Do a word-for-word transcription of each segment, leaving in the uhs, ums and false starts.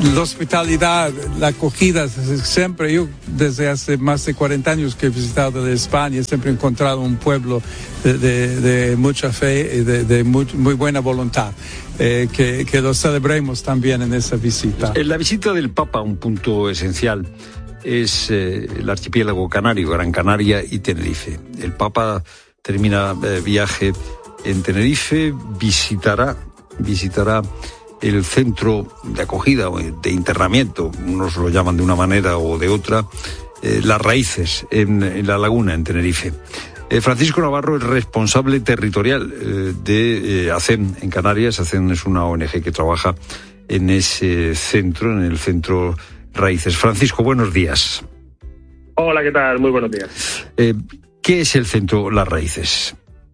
la hospitalidad, la acogida, siempre, yo desde hace más de cuarenta años que he visitado de España, siempre he encontrado un pueblo de, de, de mucha fe y de, de muy, muy buena voluntad. Eh, que, que lo celebremos también en esa visita. En la visita del Papa, un punto esencial es eh, el archipiélago canario, Gran Canaria y Tenerife. El Papa termina eh, viaje en Tenerife, visitará, visitará el centro de acogida o de internamiento, unos lo llaman de una manera o de otra, eh, Las Raíces, en, en La Laguna, en Tenerife. Eh, Francisco Navarro es responsable territorial eh, de eh, ACEM en Canarias. ACEM es una O N Ge que trabaja en ese centro, en el centro Raíces. Francisco, buenos días. Hola, ¿qué tal? Muy buenos días. Eh, ¿Qué es el centro Las Raíces?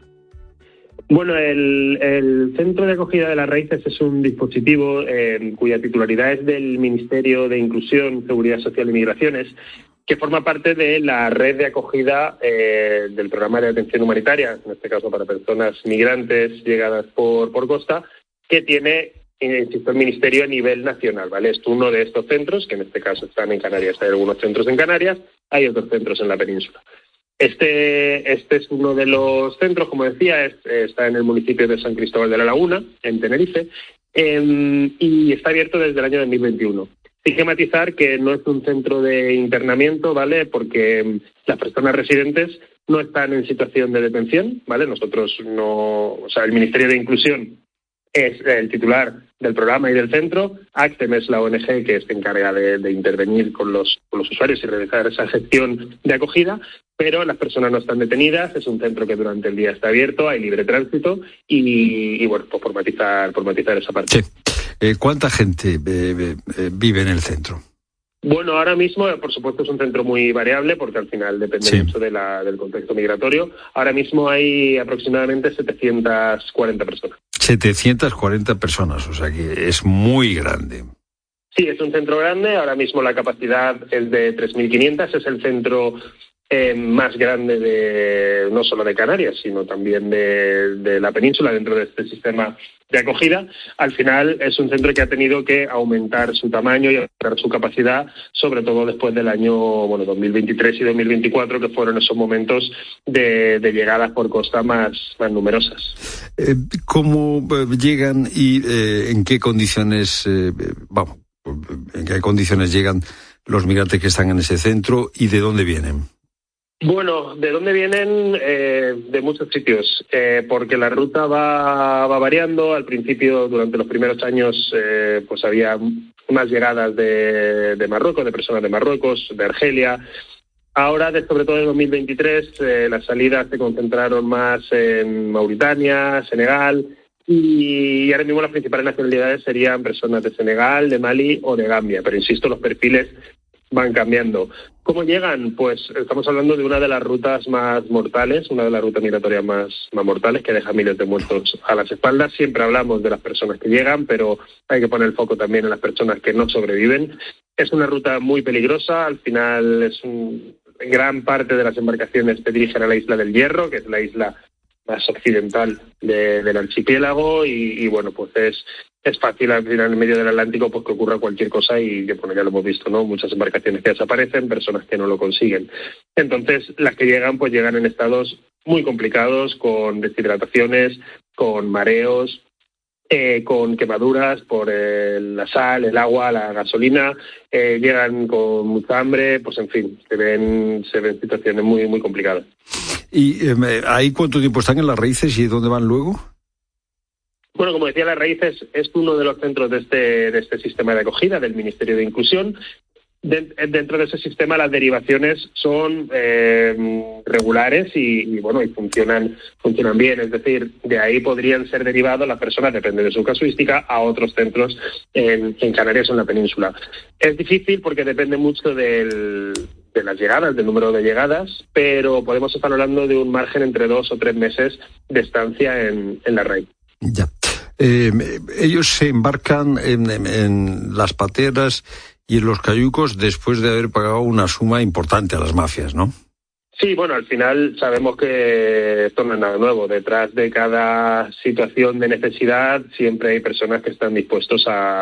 Bueno, el, el Centro de Acogida de Las Raíces es un dispositivo eh, cuya titularidad es del Ministerio de Inclusión, Seguridad Social y Migraciones, que forma parte de la red de acogida eh, del programa de atención humanitaria, en este caso para personas migrantes llegadas por, por costa, que tiene, insisto, el Ministerio a nivel nacional, ¿vale? Es uno de estos centros, que en este caso están en Canarias. Hay algunos centros en Canarias, hay otros centros en la península. Este, este es uno de los centros, como decía, es, está en el municipio de San Cristóbal de la Laguna, en Tenerife, eh, y está abierto desde el año dos mil veintiuno. Hay que matizar que no es un centro de internamiento, ¿vale? Porque las personas residentes no están en situación de detención, ¿vale? Nosotros no... O sea, el Ministerio de Inclusión es el titular del programa y del centro. ACTEM es la O N Ge que se encarga de, de intervenir con los, con los usuarios y realizar esa gestión de acogida, pero las personas no están detenidas. Es un centro que durante el día está abierto, hay libre tránsito y, y bueno, pues por matizar, por matizar esa parte. Sí. Eh, ¿Cuánta gente eh, eh, vive en el centro? Bueno, ahora mismo, por supuesto, es un centro muy variable porque al final depende sí. mucho de la, del contexto migratorio. Ahora mismo hay aproximadamente setecientas cuarenta personas. setecientas cuarenta personas, o sea que es muy grande. Sí, es un centro grande. Ahora mismo la capacidad es de tres mil quinientas. Es el centro eh, más grande de no solo de Canarias, sino también de, de la península dentro de este sistema de acogida. Al final es un centro que ha tenido que aumentar su tamaño y aumentar su capacidad, sobre todo después del año bueno dos mil veintitrés y dos mil veinticuatro, que fueron esos momentos de, de llegadas por costa más, más numerosas. Eh, ¿Cómo llegan y eh, en qué condiciones, eh, vamos, en qué condiciones llegan los migrantes que están en ese centro y de dónde vienen? Bueno, ¿de dónde vienen? Eh, de muchos sitios, eh, porque la ruta va, va variando. Al principio, durante los primeros años, eh, pues había más llegadas de, de Marruecos, de personas de Marruecos, de Argelia. Ahora, de, sobre todo en dos mil veintitrés, eh, las salidas se concentraron más en Mauritania, Senegal, y, y ahora mismo las principales nacionalidades serían personas de Senegal, de Mali o de Gambia. Pero insisto, los perfiles van cambiando. ¿Cómo llegan? Pues estamos hablando de una de las rutas más mortales, una de las rutas migratorias más, más mortales, que deja miles de muertos a las espaldas. Siempre hablamos de las personas que llegan, pero hay que poner el foco también en las personas que no sobreviven. Es una ruta muy peligrosa. Al final, es un, gran parte de las embarcaciones se dirigen a la isla del Hierro, que es la isla más occidental de, del archipiélago, y, y bueno, pues es es fácil al final en medio del Atlántico pues que ocurra cualquier cosa y que bueno, ya lo hemos visto, ¿no? Muchas embarcaciones que desaparecen, personas que no lo consiguen. Entonces, las que llegan, pues llegan en estados muy complicados, con deshidrataciones, con mareos, eh, con quemaduras por eh, la sal, el agua, la gasolina, eh, llegan con mucha hambre, pues en fin, se ven, se ven situaciones muy, muy complicadas. ¿Y eh, ahí cuánto tiempo están en Las Raíces y dónde van luego? Bueno, como decía, Las Raíces es uno de los centros de este, de este sistema de acogida del Ministerio de Inclusión. De, dentro de ese sistema las derivaciones son eh, regulares y, y bueno y funcionan funcionan bien, es decir, de ahí podrían ser derivados las personas, depende de su casuística, a otros centros en, en Canarias o en la península. Es difícil porque depende mucho del, de las llegadas, del número de llegadas, pero podemos estar hablando de un margen entre dos o tres meses de estancia en, en Las Raíces. Ya. Eh, ellos se embarcan en, en, en las pateras y en los cayucos después de haber pagado una suma importante a las mafias, ¿no? Sí, bueno, al final sabemos que esto no es nada nuevo. Detrás de cada situación de necesidad siempre hay personas que están dispuestos a,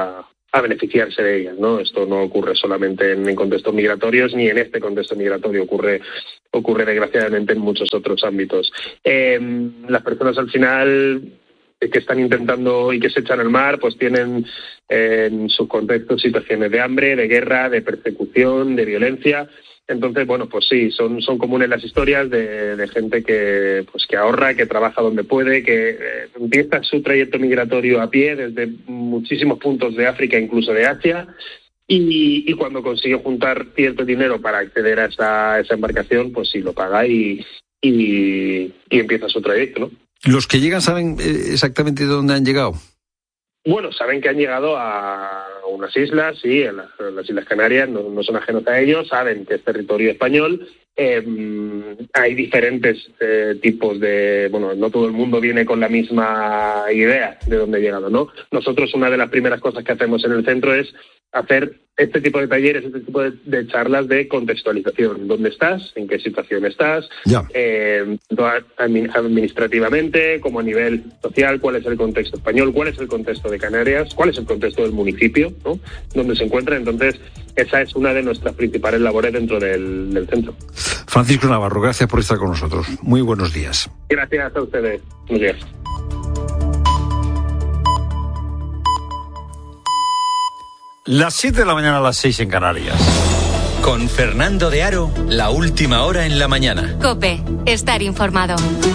a beneficiarse de ellas, ¿no? Esto no ocurre solamente en, en contextos migratorios, ni en este contexto migratorio, ocurre ocurre desgraciadamente en muchos otros ámbitos. Eh, las personas al final que están intentando y que se echan al mar, pues tienen eh, en sus contextos situaciones de hambre, de guerra, de persecución, de violencia. Entonces, bueno, pues sí, son, son comunes las historias de, de gente que, pues que ahorra, que trabaja donde puede, que eh, empieza su trayecto migratorio a pie desde muchísimos puntos de África, incluso de Asia, y, y cuando consigue juntar cierto dinero para acceder a esa, esa embarcación, pues sí, lo paga y, y, y empieza su trayecto, ¿no? ¿Los que llegan saben exactamente de dónde han llegado? Bueno, saben que han llegado a unas islas, sí, en las, en las Islas Canarias, no, no son ajenos a ellos, saben que es territorio español. Eh, hay diferentes eh, tipos de... Bueno, no todo el mundo viene con la misma idea de dónde ha llegado, ¿no? Nosotros una de las primeras cosas que hacemos en el centro es hacer este tipo de talleres, este tipo de, de charlas de contextualización. ¿Dónde estás? ¿En qué situación estás? Ya. Eh, administrativamente, como a nivel social, ¿cuál es el contexto español? ¿Cuál es el contexto de Canarias? ¿Cuál es el contexto del municipio, ¿no? Donde se encuentra? Entonces, esa es una de nuestras principales labores dentro del, del centro. Francisco Navarro, gracias por estar con nosotros. Muy buenos días. Gracias a ustedes. Buenos días. Las siete de la mañana a las seis en Canarias. Con Fernando de Aro, la última hora en la mañana. COPE, estar informado.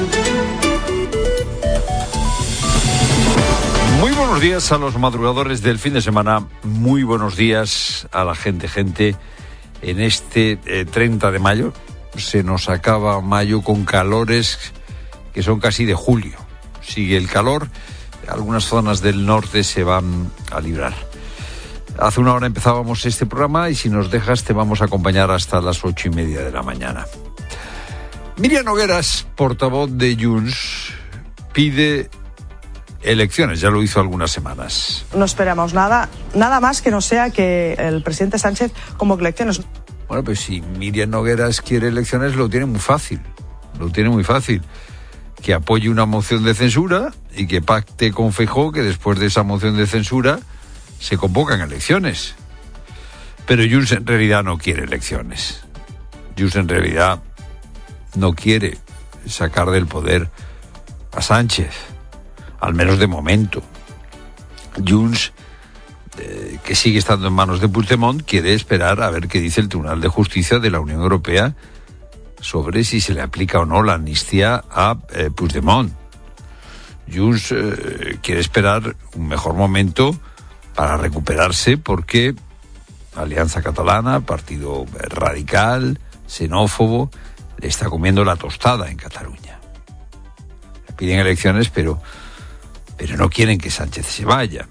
Muy buenos días a los madrugadores del fin de semana. Muy buenos días a la gente, gente. En este eh, treinta de mayo se nos acaba mayo con calores que son casi de julio. Sigue el calor. Algunas zonas del norte se van a librar. Hace una hora empezábamos este programa y si nos dejas te vamos a acompañar hasta las ocho y media de la mañana. Míriam Nogueras, portavoz de Junts, pide elecciones, ya lo hizo algunas semanas. No esperamos nada, nada más que no sea que el presidente Sánchez convoque elecciones. Bueno, pues si Míriam Nogueras quiere elecciones lo tiene muy fácil, lo tiene muy fácil. Que apoye una moción de censura y que pacte con Feijóo que después de esa moción de censura se convocan elecciones. Pero Junts en realidad no quiere elecciones. Junts en realidad no quiere sacar del poder a Sánchez, al menos de momento. Junts, eh, que sigue estando en manos de Puigdemont, quiere esperar a ver qué dice el Tribunal de Justicia de la Unión Europea sobre si se le aplica o no la amnistía a eh, Puigdemont. Junts eh, quiere esperar un mejor momento para recuperarse porque Alianza Catalana, partido radical, xenófobo, le está comiendo la tostada en Cataluña. Le piden elecciones, pero, pero no quieren que Sánchez se vaya.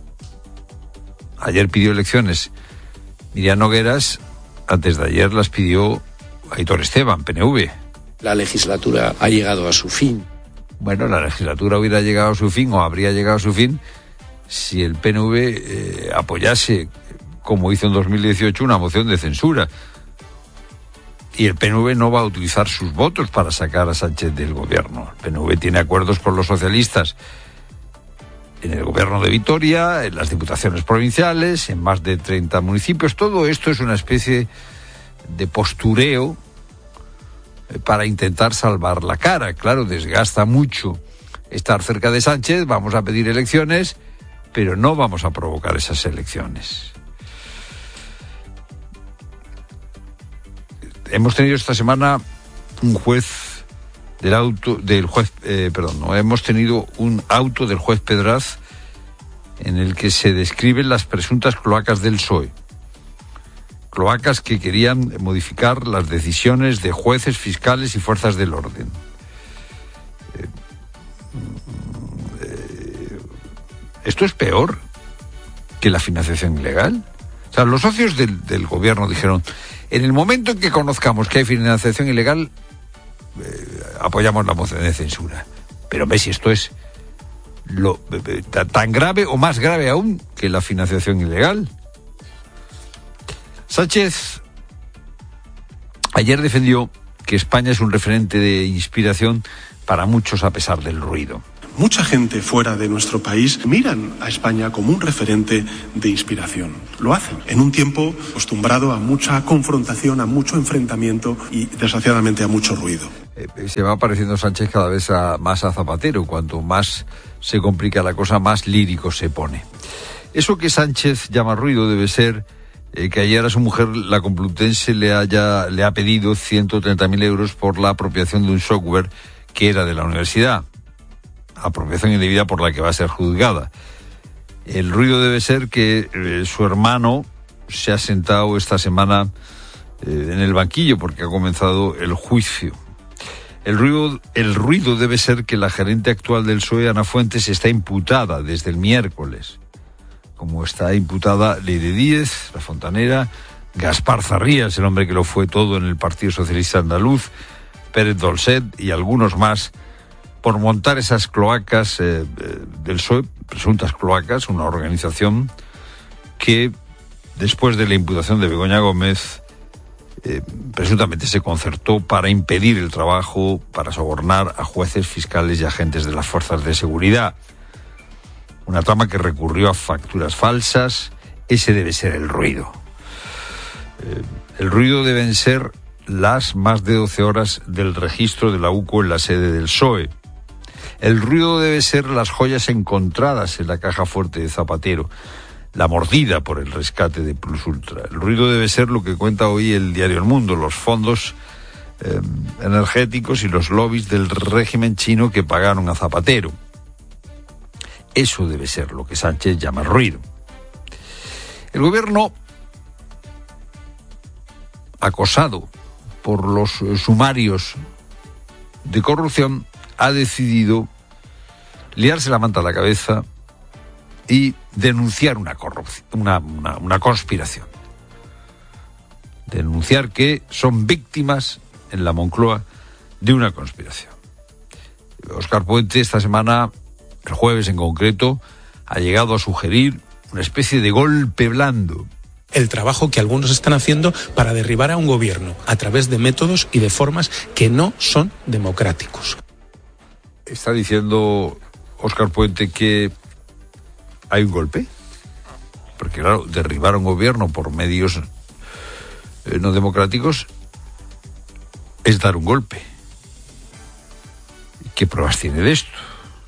Ayer pidió elecciones Míriam Nogueras, antes de ayer las pidió Aitor Esteban, P N V. La legislatura ha llegado a su fin. Bueno, la legislatura hubiera llegado a su fin o habría llegado a su fin si el P N V eh, apoyase, como hizo en dos mil dieciocho, una moción de censura. Y el P N V no va a utilizar sus votos para sacar a Sánchez del gobierno. El P N V tiene acuerdos con los socialistas en el gobierno de Vitoria, en las diputaciones provinciales, en más de treinta municipios. Todo esto es una especie de postureo para intentar salvar la cara. Claro, desgasta mucho estar cerca de Sánchez, vamos a pedir elecciones, pero no vamos a provocar esas elecciones. Hemos tenido esta semana un juez del auto del juez, eh, perdón, no, hemos tenido un auto del juez Pedraz en el que se describen las presuntas cloacas del P S O E. Cloacas que querían modificar las decisiones de jueces, fiscales y fuerzas del orden. Eh, eh, ¿Esto es peor que la financiación ilegal? O sea, los socios del, del gobierno dijeron, en el momento en que conozcamos que hay financiación ilegal, eh, apoyamos la moción de censura. Pero ve si esto es lo, eh, tan grave o más grave aún que la financiación ilegal. Sánchez ayer defendió que España es un referente de inspiración para muchos a pesar del ruido. Mucha gente fuera de nuestro país miran a España como un referente de inspiración. Lo hacen en un tiempo acostumbrado a mucha confrontación, a mucho enfrentamiento y, desgraciadamente, a mucho ruido. Eh, se va pareciendo Sánchez cada vez a, más a Zapatero. Cuanto más se complica la cosa, más lírico se pone. Eso que Sánchez llama ruido debe ser eh, que ayer a su mujer, la Complutense, le, haya, le ha pedido ciento treinta mil euros por la apropiación de un software que era de la universidad. Apropiación indebida por la que va a ser juzgada. El ruido debe ser que eh, su hermano se ha sentado esta semana eh, en el banquillo porque ha comenzado el juicio. El ruido, el ruido debe ser que la gerente actual del P S O E, Ana Fuentes, está imputada desde el miércoles. Como está imputada Leire Díez, la fontanera, Gaspar Zarrías, el hombre que lo fue todo en el Partido Socialista Andaluz, Pérez Dolcet y algunos más, por montar esas cloacas eh, del P S O E, presuntas cloacas, una organización que, después de la imputación de Begoña Gómez, eh, presuntamente se concertó para impedir el trabajo, para sobornar a jueces, fiscales y agentes de las fuerzas de seguridad. Una trama que recurrió a facturas falsas. Ese debe ser el ruido. Eh, el ruido deben ser las más de doce horas del registro de la U C O en la sede del P S O E. El ruido debe ser las joyas encontradas en la caja fuerte de Zapatero, la mordida por el rescate de Plus Ultra. El ruido debe ser lo que cuenta hoy el diario El Mundo, los fondos eh, energéticos y los lobbies del régimen chino que pagaron a Zapatero. Eso debe ser lo que Sánchez llama ruido. El gobierno, acosado por los sumarios de corrupción, ha decidido liarse la manta a la cabeza y denunciar una corrupción, una, una, una conspiración. Denunciar que son víctimas en la Moncloa de una conspiración. Óscar Puente esta semana, el jueves en concreto, ha llegado a sugerir una especie de golpe blando. El trabajo que algunos están haciendo para derribar a un gobierno a través de métodos y de formas que no son democráticos. ¿Está diciendo Óscar Puente que hay un golpe? Porque claro, derribar a un gobierno por medios eh, no democráticos es dar un golpe. ¿Qué pruebas tiene de esto?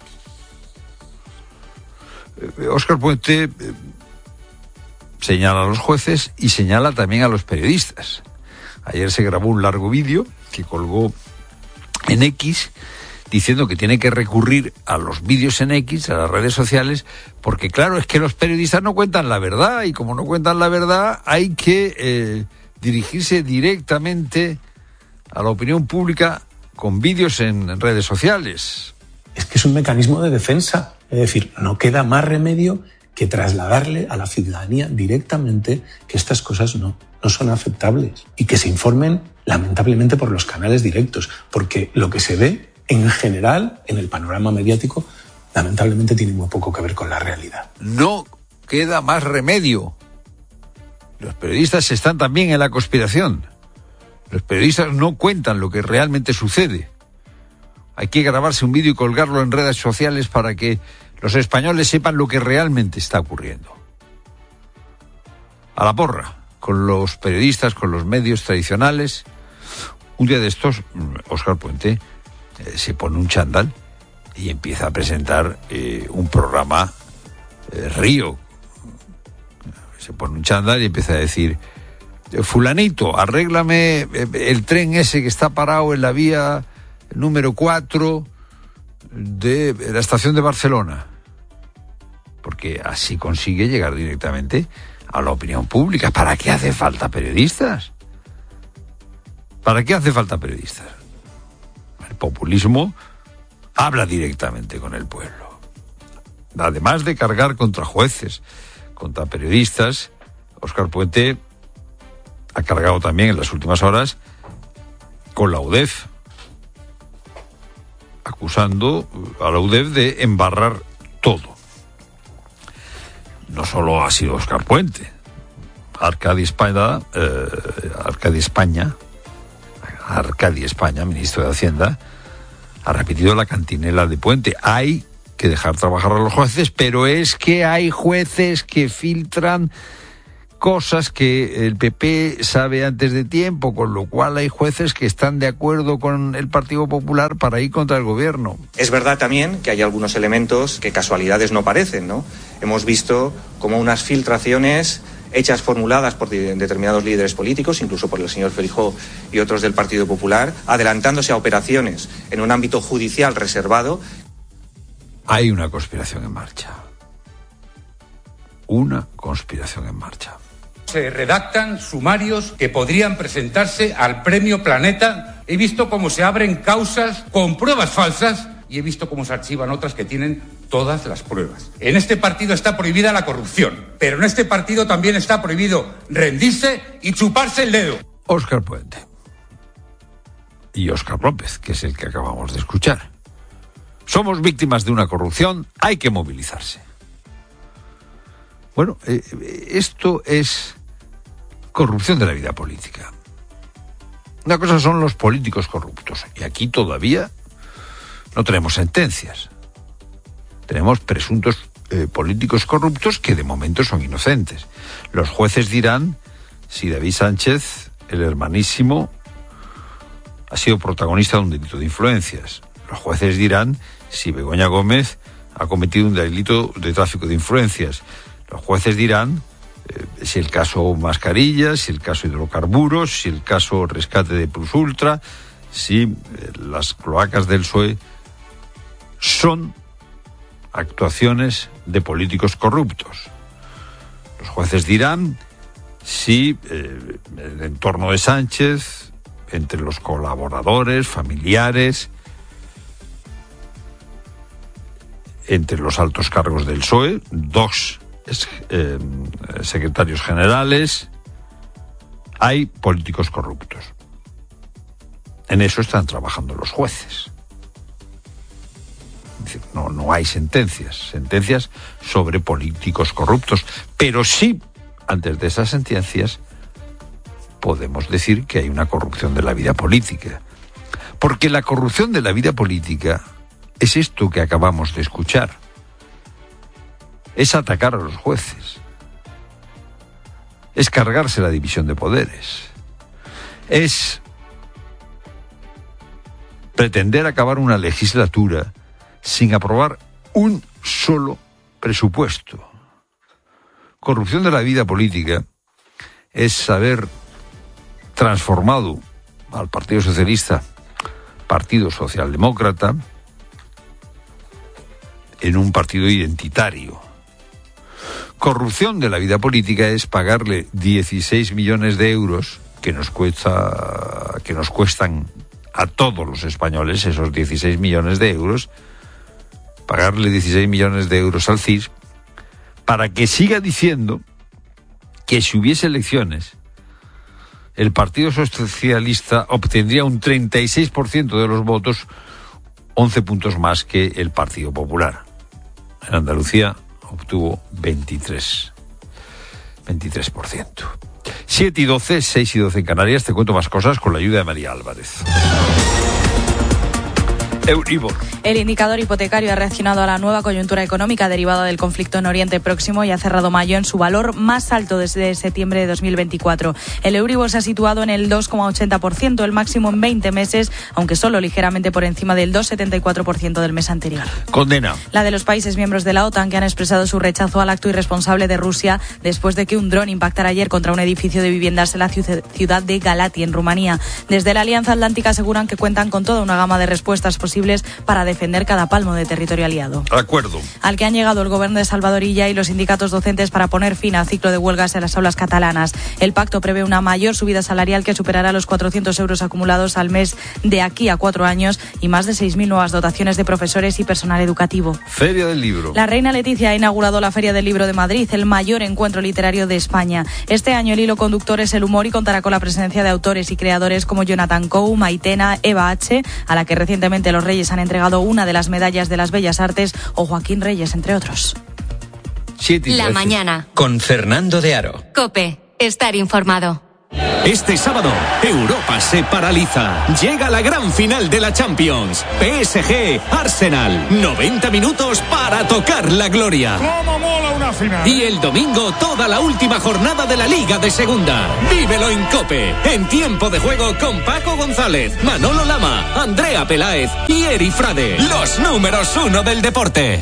Eh, Óscar Puente eh, señala a los jueces y señala también a los periodistas. Ayer se grabó un largo vídeo que colgó en X diciendo que tiene que recurrir a los vídeos en X, a las redes sociales, porque claro, es que los periodistas no cuentan la verdad, y como no cuentan la verdad, hay que eh, dirigirse directamente a la opinión pública con vídeos en, en redes sociales. Es que es un mecanismo de defensa, es decir, no queda más remedio que trasladarle a la ciudadanía directamente que estas cosas no, no son aceptables y que se informen lamentablemente por los canales directos, porque lo que se ve en general, en el panorama mediático, lamentablemente tiene muy poco que ver con la realidad. No queda más remedio. Los periodistas están también en la conspiración. Los periodistas no cuentan lo que realmente sucede. Hay que grabarse un vídeo y colgarlo en redes sociales para que los españoles sepan lo que realmente está ocurriendo. A la porra, con los periodistas, con los medios tradicionales. Un día de estos, Óscar Puente Eh, se pone un chándal y empieza a presentar eh, un programa eh, Río. Se pone un chándal y empieza a decir: fulanito, arréglame el tren ese que está parado en la vía número cuatro de la estación de Barcelona. Porque así consigue llegar directamente a la opinión pública. ¿Para qué hace falta periodistas? ¿Para qué hace falta periodistas? El populismo habla directamente con el pueblo. Además de cargar contra jueces, contra periodistas, Óscar Puente ha cargado también en las últimas horas con la U D E F, acusando a la U D E F de embarrar todo. No solo ha sido Óscar Puente. Arcadi España, eh, Arcadi España, Arcadi España, ministro de Hacienda, ha repetido la cantinela de Puente. Hay que dejar trabajar a los jueces, pero es que hay jueces que filtran cosas que el P P sabe antes de tiempo, con lo cual hay jueces que están de acuerdo con el Partido Popular para ir contra el gobierno. Es verdad también que hay algunos elementos que casualidades no parecen, ¿no? Hemos visto como unas filtraciones hechas, formuladas por determinados líderes políticos, incluso por el señor Feijóo y otros del Partido Popular, adelantándose a operaciones en un ámbito judicial reservado. Hay una conspiración en marcha. Una conspiración en marcha. Se redactan sumarios que podrían presentarse al Premio Planeta. He visto cómo se abren causas con pruebas falsas y he visto cómo se archivan otras que tienen todas las pruebas. En este partido está prohibida la corrupción, pero en este partido también está prohibido rendirse y chuparse el dedo. Óscar Puente y Óscar López, que es el que acabamos de escuchar. Somos víctimas de una corrupción, hay que movilizarse. Bueno, eh, esto es corrupción de la vida política. Una cosa son los políticos corruptos, y aquí todavía no tenemos sentencias. Tenemos presuntos eh, políticos corruptos que de momento son inocentes. Los jueces dirán si David Sánchez, el hermanísimo, ha sido protagonista de un delito de influencias. Los jueces dirán si Begoña Gómez ha cometido un delito de tráfico de influencias. Los jueces dirán eh, si el caso Mascarillas, si el caso Hidrocarburos, si el caso Rescate de Plus Ultra, si eh, las cloacas del P S O E son actuaciones de políticos corruptos. Los jueces dirán si eh, el entorno de Sánchez, entre los colaboradores, familiares, entre los altos cargos del P S O E, dos eh, secretarios generales, hay políticos corruptos. En eso están trabajando los jueces. Es decir, no, no hay sentencias, sentencias sobre políticos corruptos, pero sí, antes de esas sentencias, podemos decir que hay una corrupción de la vida política. Porque la corrupción de la vida política es esto que acabamos de escuchar. Es atacar a los jueces. Es cargarse la división de poderes. Es pretender acabar una legislatura sin aprobar un solo presupuesto. Corrupción de la vida política es haber transformado al Partido Socialista, Partido Socialdemócrata, en un partido identitario. Corrupción de la vida política es pagarle dieciséis millones de euros que nos cuesta, que nos cuestan a todos los españoles, esos dieciséis millones de euros, pagarle dieciséis millones de euros al C I S, para que siga diciendo que si hubiese elecciones, el Partido Socialista obtendría un treinta y seis por ciento de los votos, once puntos más que el Partido Popular. En Andalucía obtuvo veintitrés por ciento. siete y doce, seis y doce en Canarias. Te cuento más cosas con la ayuda de María Álvarez. Euribor. El indicador hipotecario ha reaccionado a la nueva coyuntura económica derivada del conflicto en Oriente Próximo y ha cerrado mayo en su valor más alto desde septiembre de dos mil veinticuatro. El Euribor se ha situado en el dos coma ochenta por ciento, el máximo en veinte meses, aunque solo ligeramente por encima del dos coma setenta y cuatro por ciento del mes anterior. Condena. La de los países miembros de la OTAN que han expresado su rechazo al acto irresponsable de Rusia después de que un dron impactara ayer contra un edificio de viviendas en la ciudad de Galati, en Rumanía. Desde la Alianza Atlántica aseguran que cuentan con toda una gama de respuestas posibles para defender cada palmo de territorio aliado. Acuerdo. Al que han llegado el gobierno de Salvador Illa y los sindicatos docentes para poner fin al ciclo de huelgas en las aulas catalanas. El pacto prevé una mayor subida salarial que superará los cuatrocientos euros acumulados al mes de aquí a cuatro años y más de seis mil nuevas dotaciones de profesores y personal educativo. Feria del Libro. La reina Leticia ha inaugurado la Feria del Libro de Madrid, el mayor encuentro literario de España. Este año el hilo conductor es el humor y contará con la presencia de autores y creadores como Jonathan Coe, Maitena, Eva H., a la que recientemente los Reyes han entregado una de las medallas de las Bellas Artes, o Joaquín Reyes, entre otros. La mañana. Con Fernando de Aro. COPE. Estar informado. Este sábado, Europa se paraliza. Llega la gran final de la Champions. P S G, Arsenal. noventa minutos para tocar la gloria. ¡Cómo mola una final! Y el domingo, toda la última jornada de la Liga de Segunda. Vívelo en COPE. En tiempo de juego con Paco González, Manolo Lama, Andrea Peláez y Eri Frade. Los números uno del deporte.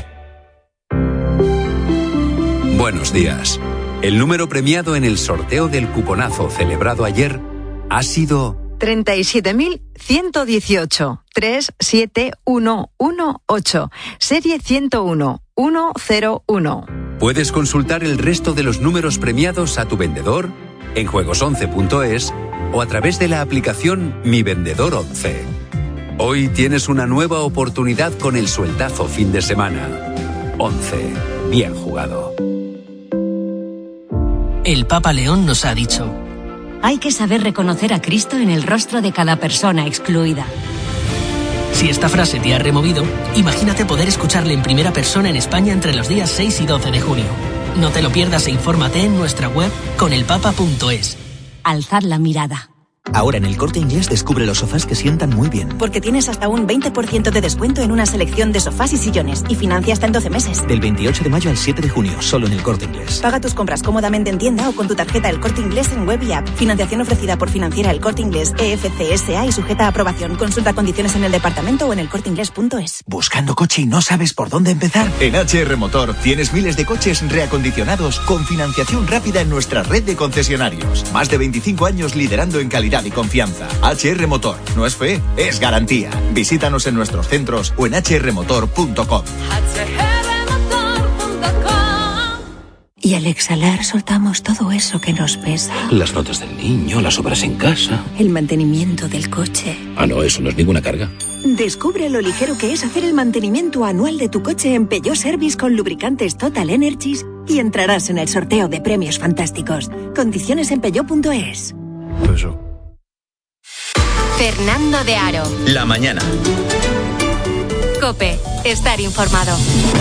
Buenos días. El número premiado en el sorteo del cuponazo celebrado ayer ha sido treinta y siete mil ciento dieciocho, tres siete uno uno ocho, serie ciento uno, ciento uno. Puedes consultar el resto de los números premiados a tu vendedor en juegos once punto es o a través de la aplicación Mi Vendedor once. Hoy tienes una nueva oportunidad con el sueldazo fin de semana. once. Bien jugado. El Papa León nos ha dicho: hay que saber reconocer a Cristo en el rostro de cada persona excluida. Si esta frase te ha removido, imagínate poder escucharle en primera persona en España entre los días seis y doce de junio. No te lo pierdas e infórmate en nuestra web conelpapa punto es. Alzad la mirada. Ahora en El Corte Inglés descubre los sofás que sientan muy bien. Porque tienes hasta un veinte por ciento de descuento en una selección de sofás y sillones y financia hasta en doce meses. Del veintiocho de mayo al siete de junio, solo en El Corte Inglés. Paga tus compras cómodamente en tienda o con tu tarjeta El Corte Inglés en web y app. Financiación ofrecida por Financiera El Corte Inglés E F C S A y sujeta a aprobación. Consulta condiciones en el departamento o en elcorteinglés punto es. ¿Buscando coche y no sabes por dónde empezar? En H R Motor tienes miles de coches reacondicionados con financiación rápida en nuestra red de concesionarios. Más de veinticinco años liderando en calidad y confianza. H R Motor, no es fe, es garantía. Visítanos en nuestros centros o en h r motor punto com. Y al exhalar soltamos todo eso que nos pesa. Las notas del niño, las obras en casa. El mantenimiento del coche. Ah, no, eso no es ninguna carga. Descubre lo ligero que es hacer el mantenimiento anual de tu coche en Peugeot Service con lubricantes Total Energies y entrarás en el sorteo de premios fantásticos. Condiciones en peugeot punto es. Eso. Fernando de Aro. La mañana. COPE. Estar informado.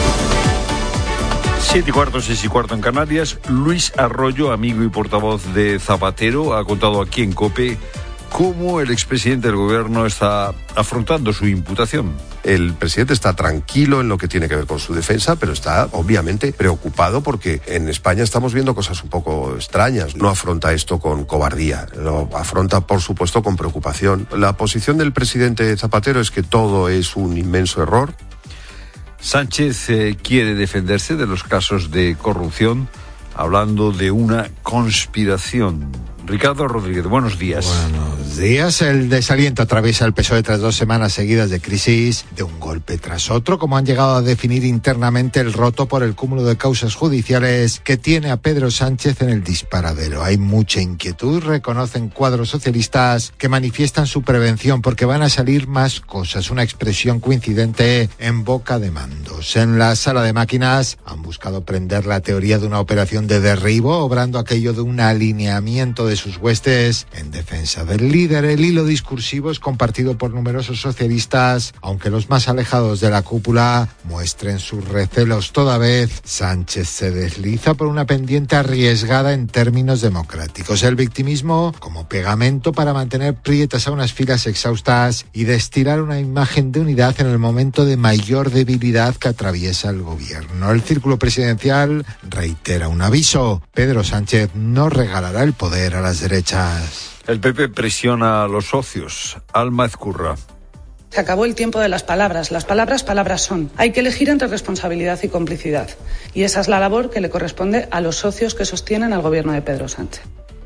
Siete y cuarto, seis y cuarto en Canarias. Luis Arroyo, amigo y portavoz de Zapatero, ha contado aquí en COPE cómo el expresidente del gobierno está afrontando su imputación. El presidente está tranquilo en lo que tiene que ver con su defensa, pero está obviamente preocupado porque en España estamos viendo cosas un poco extrañas. No afronta esto con cobardía, lo afronta por supuesto con preocupación. La posición del presidente Zapatero es que todo es un inmenso error. Sánchez eh, quiere defenderse de los casos de corrupción, hablando de una conspiración. Ricardo Rodríguez, buenos días. Buenos días. El desaliento atraviesa el P S O E tras dos semanas seguidas de crisis, de un golpe tras otro, como han llegado a definir internamente el roto por el cúmulo de causas judiciales que tiene a Pedro Sánchez en el disparadero. Hay mucha inquietud, reconocen cuadros socialistas que manifiestan su prevención porque van a salir más cosas, una expresión coincidente en boca de mandos. En la sala de máquinas han buscado prender la teoría de una operación de derribo, obrando aquello de un alineamiento de sus huestes en defensa del líder. El hilo discursivo es compartido por numerosos socialistas, aunque los más alejados de la cúpula muestren sus recelos. Toda vez Sánchez se desliza por una pendiente arriesgada en términos democráticos. El victimismo como pegamento para mantener prietas a unas filas exhaustas y destilar una imagen de unidad en el momento de mayor debilidad que atraviesa el gobierno. El círculo presidencial reitera un aviso: Pedro Sánchez no regalará el poder a las derechas. El P P presiona a los socios. Alma Ezcurra. Se acabó el tiempo de las palabras. Las palabras, palabras son. Hay que elegir entre responsabilidad y complicidad. Y esa es la labor que le corresponde a los socios que sostienen al gobierno de Pedro Sánchez.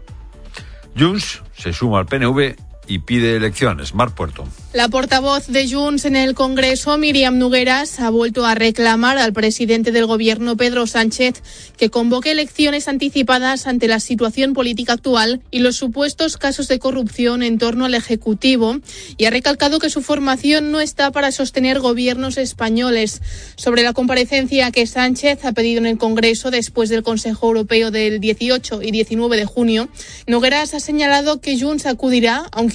Junts se suma al P N V y pide elecciones. Mar Puerto. La portavoz de Junts en el Congreso, Míriam Nogueras, ha vuelto a reclamar al presidente del Gobierno, Pedro Sánchez, que convoque elecciones anticipadas ante la situación política actual y los supuestos casos de corrupción en torno al Ejecutivo, y ha recalcado que su formación no está para sostener gobiernos españoles. Sobre la comparecencia que Sánchez ha pedido en el Congreso después del Consejo Europeo del dieciocho y diecinueve de junio, Nogueras ha señalado que Junts acudirá, aunque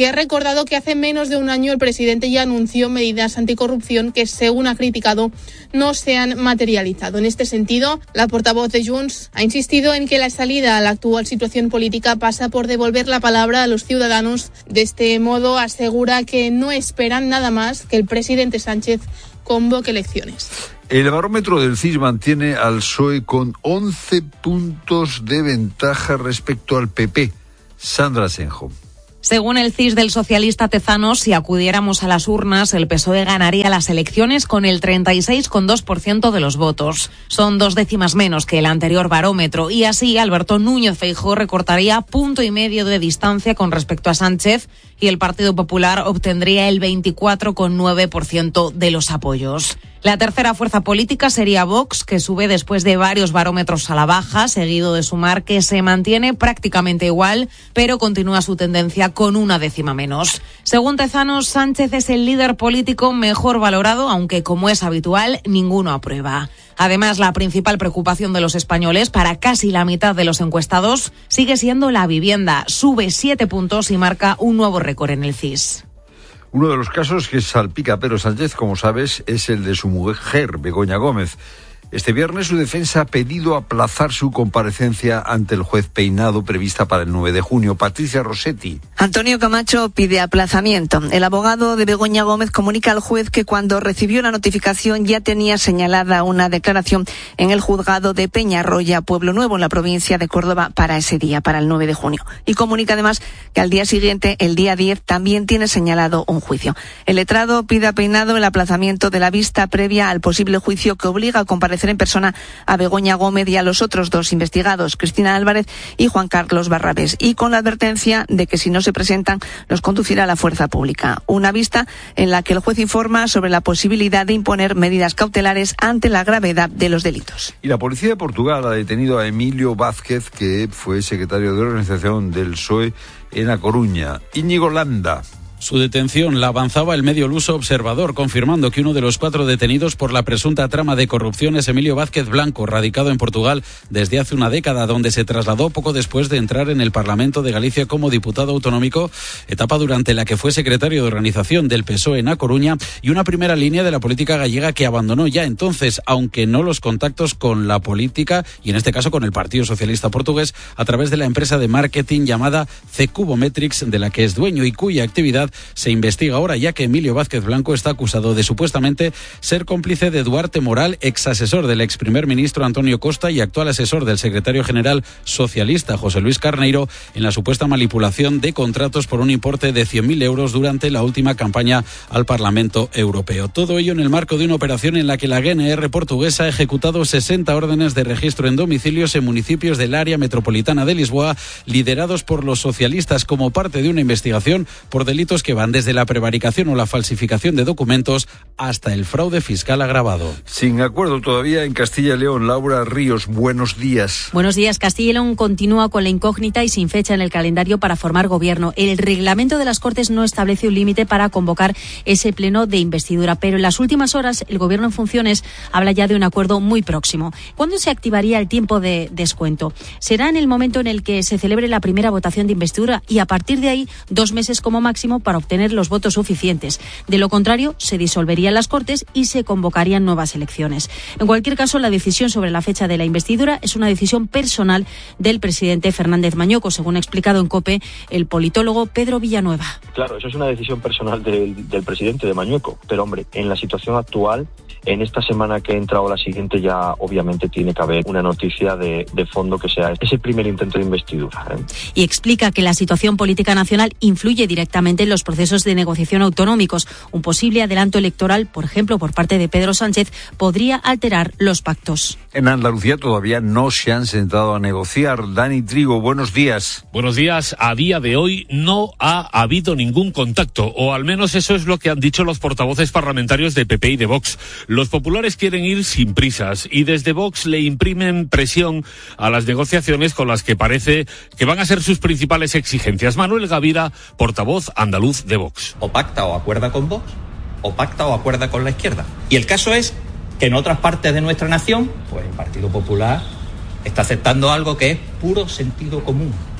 que ha recordado que hace menos de un año el presidente ya anunció medidas anticorrupción que, según ha criticado, no se han materializado. En este sentido, la portavoz de Junts ha insistido en que la salida a la actual situación política pasa por devolver la palabra a los ciudadanos. De este modo, asegura que no esperan nada más que el presidente Sánchez convoque elecciones. El barómetro del C I S mantiene al P S O E con once puntos de ventaja respecto al P P. Sandra Senjo. Según el C I S del socialista Tezanos, si acudiéramos a las urnas, el P S O E ganaría las elecciones con el treinta y seis coma dos por ciento de los votos. Son dos décimas menos que el anterior barómetro y así Alberto Núñez Feijóo recortaría punto y medio de distancia con respecto a Sánchez y el Partido Popular obtendría el veinticuatro coma nueve por ciento de los apoyos. La tercera fuerza política sería Vox, que sube después de varios barómetros a la baja, seguido de Sumar, que se mantiene prácticamente igual, pero continúa su tendencia con una décima menos. Según Tezanos, Sánchez es el líder político mejor valorado, aunque, como es habitual, ninguno aprueba. Además, la principal preocupación de los españoles, para casi la mitad de los encuestados, sigue siendo la vivienda. Sube siete puntos y marca un nuevo récord en el C I S. Uno de los casos que salpica a Pedro Sánchez, como sabes, es el de su mujer, Begoña Gómez. Este viernes su defensa ha pedido aplazar su comparecencia ante el juez Peinado, prevista para el nueve de junio. Patricia Rossetti. Antonio Camacho pide aplazamiento. El abogado de Begoña Gómez comunica al juez que cuando recibió la notificación ya tenía señalada una declaración en el juzgado de Peñarroya, Pueblo Nuevo, en la provincia de Córdoba, para ese día, para el nueve de junio. Y comunica además que al día siguiente, el día diez, también tiene señalado un juicio. El letrado pide a Peinado el aplazamiento de la vista previa al posible juicio que obliga a comparecer en persona a Begoña Gómez y a los otros dos investigados, Cristina Álvarez y Juan Carlos Barrabés, y con la advertencia de que si no se presentan los conducirá a la fuerza pública. Una vista en la que el juez informa sobre la posibilidad de imponer medidas cautelares ante la gravedad de los delitos. Y la policía de Portugal ha detenido a Emilio Vázquez, que fue secretario de organización del P S O E en A Coruña. Íñigo Landa. Su detención la avanzaba el medio luso Observador, confirmando que uno de los cuatro detenidos por la presunta trama de corrupción es Emilio Vázquez Blanco, radicado en Portugal desde hace una década, donde se trasladó poco después de entrar en el Parlamento de Galicia como diputado autonómico, etapa durante la que fue secretario de organización del P S O E en A Coruña y una primera línea de la política gallega que abandonó ya entonces, aunque no los contactos con la política y en este caso con el Partido Socialista Portugués, a través de la empresa de marketing llamada C-Cubometrics, de la que es dueño y cuya actividad se investiga ahora, ya que Emilio Vázquez Blanco está acusado de supuestamente ser cómplice de Duarte Moral, ex asesor del ex primer ministro Antonio Costa y actual asesor del secretario general socialista José Luis Carneiro en la supuesta manipulación de contratos por un importe de cien mil euros durante la última campaña al Parlamento Europeo. Todo ello en el marco de una operación en la que la G N R portuguesa ha ejecutado sesenta órdenes de registro en domicilios en municipios del área metropolitana de Lisboa, liderados por los socialistas, como parte de una investigación por delitos que van desde la prevaricación o la falsificación de documentos hasta el fraude fiscal agravado. Sin acuerdo todavía en Castilla y León. Laura Ríos, buenos días. Buenos días. Castilla y León continúa con la incógnita y sin fecha en el calendario para formar gobierno. El reglamento de las Cortes no establece un límite para convocar ese pleno de investidura, pero en las últimas horas el gobierno en funciones habla ya de un acuerdo muy próximo. ¿Cuándo se activaría el tiempo de descuento? Será en el momento en el que se celebre la primera votación de investidura y a partir de ahí dos meses como máximo para obtener los votos suficientes. De lo contrario, se disolverían las Cortes y se convocarían nuevas elecciones. En cualquier caso, la decisión sobre la fecha de la investidura es una decisión personal del presidente Fernández Mañoco, según ha explicado en COPE el politólogo Pedro Villanueva. Claro, eso es una decisión personal del, del presidente de Mañueco, pero hombre, en la situación actual, en esta semana que entra o la siguiente ya obviamente tiene que haber una noticia de, de fondo que sea ese primer intento de investidura, ¿eh? Y explica que la situación política nacional influye directamente en los procesos de negociación autonómicos. Un posible adelanto electoral, por ejemplo, por parte de Pedro Sánchez, podría alterar los pactos. En Andalucía todavía no se han sentado a negociar. Dani Trigo, buenos días. Buenos días. A día de hoy no ha habido ningún contacto, o al menos eso es lo que han dicho los portavoces parlamentarios de P P y de Vox. Los populares quieren ir sin prisas y desde Vox le imprimen presión a las negociaciones con las que parece que van a ser sus principales exigencias. Manuel Gavira, portavoz andaluz de Vox. O pacta o acuerda con Vox, o pacta o acuerda con la izquierda. Y el caso es que en otras partes de nuestra nación, pues el Partido Popular está aceptando algo que es puro sentido común.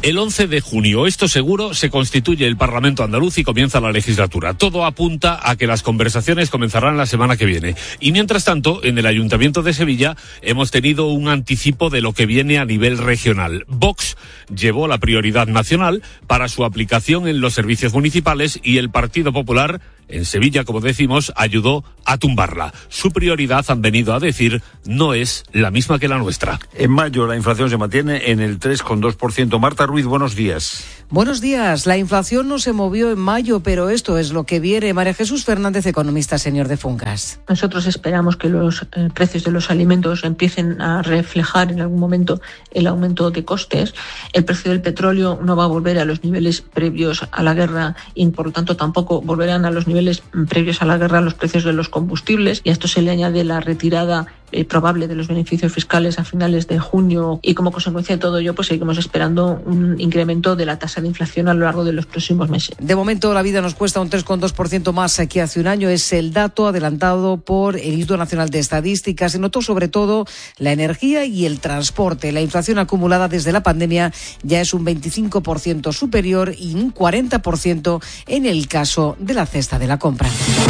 El once de junio, esto seguro, se constituye el Parlamento andaluz y comienza la legislatura. Todo apunta a que las conversaciones comenzarán la semana que viene. Y mientras tanto, en el Ayuntamiento de Sevilla hemos tenido un anticipo de lo que viene a nivel regional. Vox llevó la prioridad nacional para su aplicación en los servicios municipales y el Partido Popular, en Sevilla, como decimos, ayudó a tumbarla. Su prioridad, han venido a decir, no es la misma que la nuestra. En mayo la inflación se mantiene en el tres coma dos por ciento. Marta Ruiz, buenos días. Buenos días. La inflación no se movió en mayo, pero esto es lo que viene. María Jesús Fernández, economista senior de Funcas. Nosotros esperamos que los eh, precios de los alimentos empiecen a reflejar en algún momento el aumento de costes. El precio del petróleo no va a volver a los niveles previos a la guerra y, por lo tanto, tampoco volverán a los niveles previos a la guerra los precios de los combustibles. Y a esto se le añade la retirada eh, probable de los beneficios fiscales a finales de junio y, como consecuencia de todo ello, pues seguimos esperando un incremento de la tasa de inflación a lo largo de los próximos meses. De momento la vida nos cuesta un tres coma dos por ciento más que hace un año. Es el dato adelantado por el Instituto Nacional de Estadística. Se notó sobre todo la energía y el transporte. La inflación acumulada desde la pandemia ya es un veinticinco por ciento superior y un cuarenta por ciento en el caso de la cesta de la compra.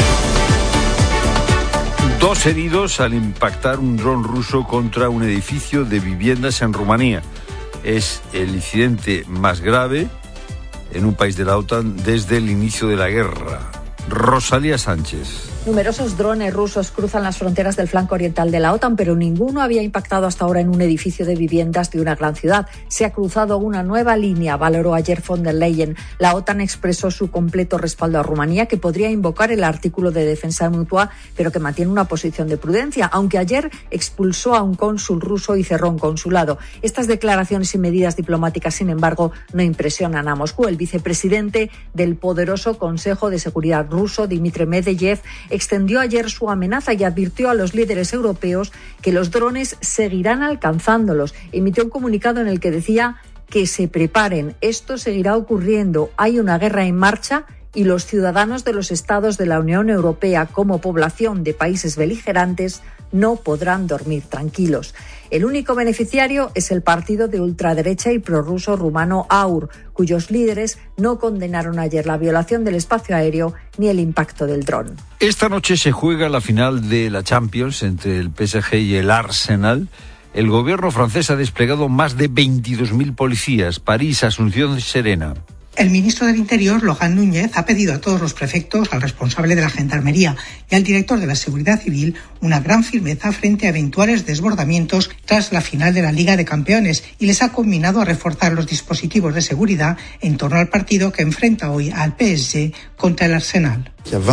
Dos heridos al impactar un dron ruso contra un edificio de viviendas en Rumanía. Es el incidente más grave en un país de la OTAN desde el inicio de la guerra. Rosalía Sánchez. Numerosos drones rusos cruzan las fronteras del flanco oriental de la OTAN, pero ninguno había impactado hasta ahora en un edificio de viviendas de una gran ciudad. Se ha cruzado una nueva línea, valoró ayer von der Leyen. La OTAN expresó su completo respaldo a Rumanía, que podría invocar el artículo de defensa mutua, pero que mantiene una posición de prudencia, aunque ayer expulsó a un cónsul ruso y cerró un consulado. Estas declaraciones y medidas diplomáticas, sin embargo, no impresionan a Moscú. El vicepresidente del poderoso Consejo de Seguridad ruso, Dmitry Medvedev, extendió ayer su amenaza y advirtió a los líderes europeos que los drones seguirán alcanzándolos. Emitió un comunicado en el que decía que se preparen. Esto seguirá ocurriendo. Hay una guerra en marcha y los ciudadanos de los estados de la Unión Europea, como población de países beligerantes, no podrán dormir tranquilos. El único beneficiario es el partido de ultraderecha y prorruso rumano A U R, cuyos líderes no condenaron ayer la violación del espacio aéreo ni el impacto del dron. Esta noche se juega la final de la Champions entre el P S G y el Arsenal. El gobierno francés ha desplegado más de veintidós mil policías. París, Asunción Serena. El ministro del Interior, Lohan Núñez, ha pedido a todos los prefectos, al responsable de la Gendarmería y al director de la Seguridad Civil una gran firmeza frente a eventuales desbordamientos tras la final de la Liga de Campeones y les ha combinado a reforzar los dispositivos de seguridad en torno al partido que enfrenta hoy al P S G contra el Arsenal.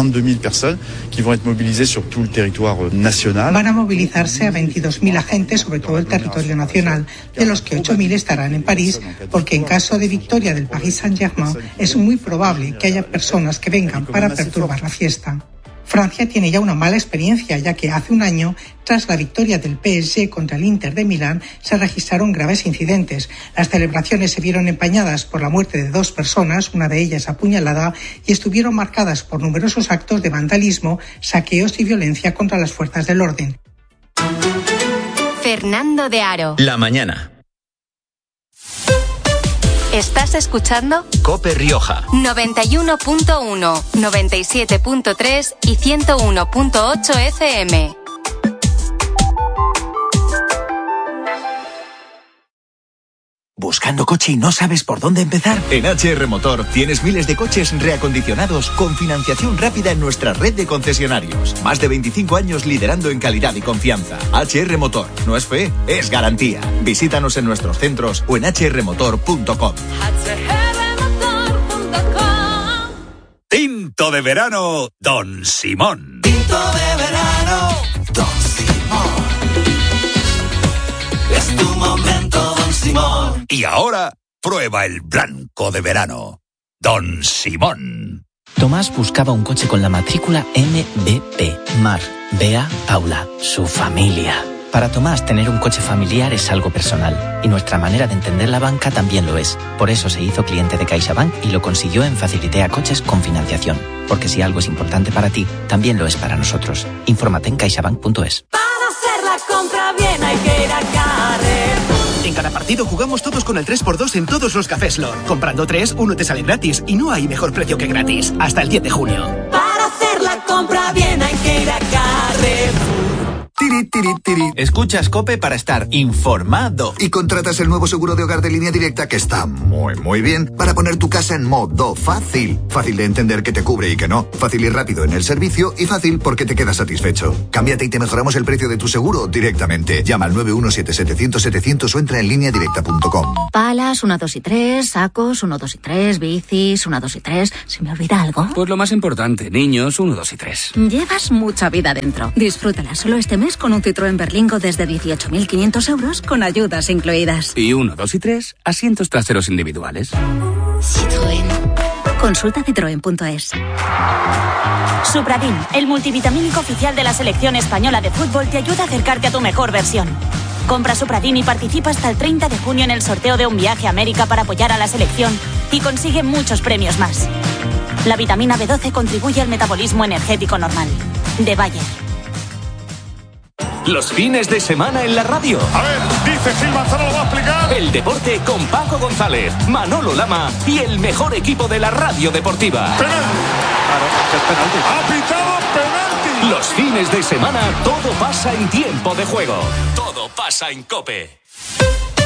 Van a movilizarse a veintidós mil agentes sobre todo el territorio nacional, de los que ocho mil estarán en París, porque en caso de victoria del Paris Saint-Germain es muy probable que haya personas que vengan para perturbar la fiesta. Francia tiene ya una mala experiencia, ya que hace un año, tras la victoria del P S G contra el Inter de Milán, se registraron graves incidentes. Las celebraciones se vieron empañadas por la muerte de dos personas, una de ellas apuñalada, y estuvieron marcadas por numerosos actos de vandalismo, saqueos y violencia contra las fuerzas del orden. Fernando de Aro. La mañana. ¿Estás escuchando? COPE Rioja. noventa y uno punto uno, noventa y siete punto tres y ciento uno punto ocho F M. ¿Buscando coche y no sabes por dónde empezar? En H R Motor tienes miles de coches reacondicionados con financiación rápida en nuestra red de concesionarios. Más de veinticinco años liderando en calidad y confianza. H R Motor. No es fe, es garantía. Visítanos en nuestros centros o en h r motor punto com. Tinto de verano, Don Simón. Tinto de verano, Don Simón. Es tu momento, Don Simón. Y ahora, prueba el blanco de verano, Don Simón. Tomás buscaba un coche con la matrícula M B P. Mar, Bea, Paula, su familia. Para Tomás, tener un coche familiar es algo personal. Y nuestra manera de entender la banca también lo es. Por eso se hizo cliente de CaixaBank y lo consiguió en Facilitea Coches con financiación. Porque si algo es importante para ti, también lo es para nosotros. Infórmate en caixabank punto es. Para hacer la compra bien hay que ir a Carrefour. En cada partido jugamos todos con el tres por dos en todos los cafés Lor. Comprando tres, uno te sale gratis y no hay mejor precio que gratis. Hasta el diez de junio. Para hacer la compra bien hay que ir a Carrefour. Tiri, tiri, tiri. Escuchas COPE para estar informado. Y contratas el nuevo seguro de hogar de Línea Directa que está muy, muy bien para poner tu casa en modo fácil. Fácil de entender que te cubre y que no. Fácil y rápido en el servicio y fácil porque te quedas satisfecho. Cámbiate y te mejoramos el precio de tu seguro directamente. Llama al nueve uno siete setecientos setecientos o entra en línea directa punto com. Palas, uno, dos y tres, sacos, uno, dos y tres, bicis, uno, dos y tres. ¿Se me olvida algo? Pues lo más importante, niños, uno, dos y tres. Llevas mucha vida dentro. Disfrútala solo este mes con un Citroën Berlingo desde dieciocho mil quinientos euros con ayudas incluidas. Y uno, dos y tres, asientos traseros individuales. Citroën. Consulta citroen punto es. Supradin, el multivitamínico oficial de la selección española de fútbol, te ayuda a acercarte a tu mejor versión. Compra Supradin y participa hasta el treinta de junio en el sorteo de un viaje a América para apoyar a la selección y consigue muchos premios más. La vitamina B doce contribuye al metabolismo energético normal. De Bayer. Los fines de semana en la radio. A ver, dice Gil Manzano, lo va a explicar. El deporte con Paco González, Manolo Lama y el mejor equipo de la radio deportiva. Penalti. Claro, es penalti. Ha pitado penalti. Los fines de semana todo pasa en tiempo de juego. Todo pasa en COPE.